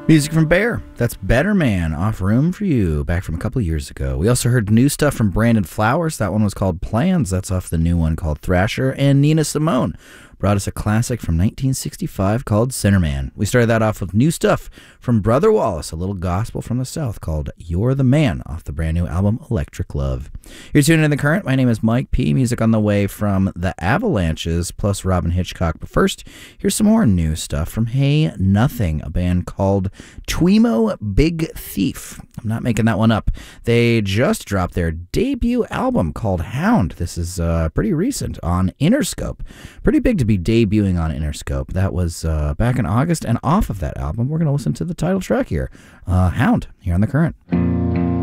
Music from Bear. That's Better Man off Room for You, back from a couple years ago. We also heard new stuff from Brandon Flowers. That one was called Plans. That's off the new one called Thrasher. And Nina Simone brought us a classic from 1965 called Centerman. We started that off with new stuff from Brother Wallace, a little gospel from the South called You're the Man off the brand new album Electric Love. You're tuning in The Current. My name is Mike P. Music on the way from The Avalanches plus Robin Hitchcock. But first, here's some more new stuff from Hey Nothing, a band called Twemo Big Thief. I'm not making that one up. They just dropped their debut album called Hound. This is pretty recent on Interscope. Pretty big to be debuting on Interscope. That was back in August, and off of that album, we're going to listen to the title track here, Hound, here on The Current.